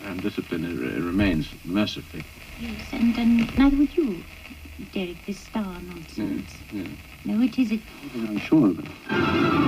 And discipline remains, mercifully. Yes, and neither would you, Derek, this star nonsense. Yeah. No, it isn't. I'm sure of it.